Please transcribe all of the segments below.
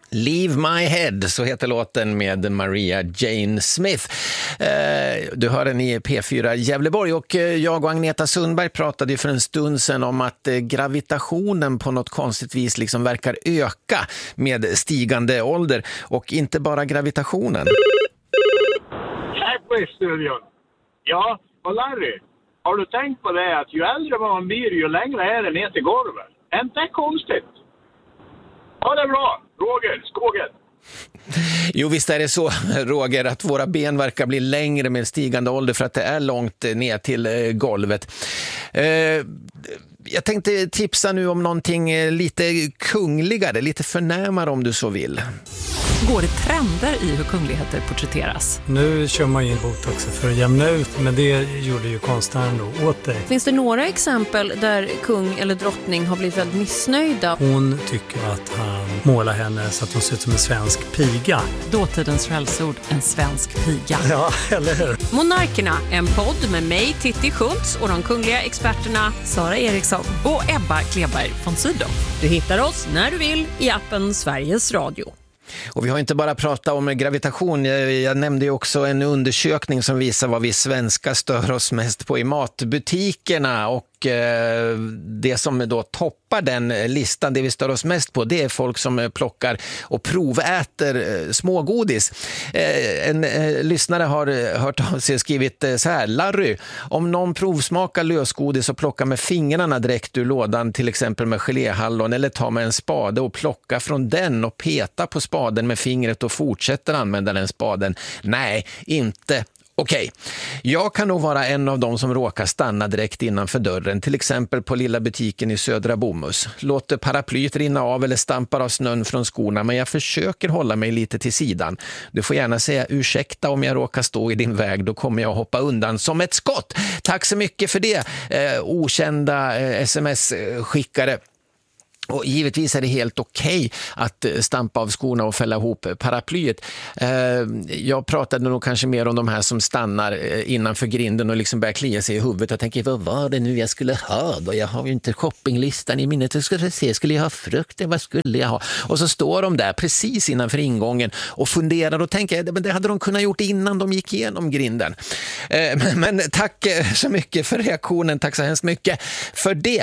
Leave My Head, så heter låten med Maria Jane Smith. Du hör den i P4 Gävleborg och jag och Agneta Sundberg pratade för en stund sedan om att gravitationen på något konstigt vis liksom verkar öka med stigande ålder och inte bara gravitationen. Tack för studion. Ja, och Larry, har du tänkt på det att ju äldre man blir ju längre är det ner till golvet? Är inte det konstigt? Ja, det är bra. Roger, Skogen. Jo, visst är det så, Roger, att våra ben verkar bli längre med stigande ålder för att det är långt ner till golvet. Jag tänkte tipsa nu om någonting lite kungligare, lite förnämare om du så vill. Går det trender i hur kungligheter porträtteras? Nu kör man in botox för att jämna ut, men det gjorde ju konstnären då åt dig. Finns det några exempel där kung eller drottning har blivit väldigt missnöjda? Hon tycker att han målar henne så att hon ser ut som en svensk piga. Dåtidens skällsord, en svensk piga. Ja, eller hur? Monarkerna, en podd med mig, Titti Schultz, och de kungliga experterna Sara Eriksson och Ebba Kleberg von Sydow. Du hittar oss när du vill i appen Sveriges Radio. Och vi har inte bara pratat om gravitation, jag nämnde ju också en undersökning som visar vad vi svenskar stör oss mest på i matbutikerna, och det som då toppar den listan, det vi stör oss mest på, det är folk som plockar och proväter smågodis. En lyssnare har hört av sig och skrivit så här: Larry, om någon provsmakar lösgodis och plockar med fingrarna direkt ur lådan, till exempel med geléhallon, eller tar med en spade och plockar från den och petar på spaden med fingret och fortsätter använda den spaden. Nej, inte okej. Jag kan nog vara en av dem som råkar stanna direkt innanför dörren, till exempel på lilla butiken i Södra Bomhus. Låter paraplyet rinna av eller stampar av snön från skorna, men jag försöker hålla mig lite till sidan. Du får gärna säga ursäkta om jag råkar stå i din väg, då kommer jag hoppa undan som ett skott. Tack så mycket för det, okända sms-skickare. Och givetvis är det helt okej att stampa av skorna och fälla ihop paraplyet. Jag pratade nog kanske mer om de här som stannar innanför grinden och liksom börjar klia sig i huvudet. Jag tänker, vad var det nu jag skulle ha då? Jag har ju inte shoppinglistan i minnet. Jag skulle jag ha frukt? Vad skulle jag ha? Och så står de där precis innanför ingången och funderar och tänker, men det hade de kunnat gjort innan de gick igenom grinden. Men tack så mycket för reaktionen. Tack så hemskt mycket för det.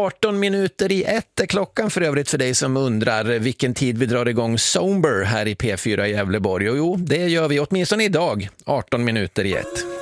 18:01 är klockan för övrigt för dig som undrar vilken tid vi drar igång Somber här i P4 i Gävleborg. Och jo, det gör vi åtminstone idag, 18:01.